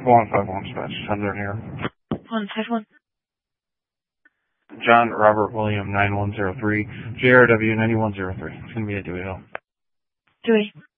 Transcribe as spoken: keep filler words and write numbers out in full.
one five one dispatch, Southern here. one five one. John Robert William nine one zero three, J R W ninety-one oh three. It's going to be a Dewey Hill. Dewey.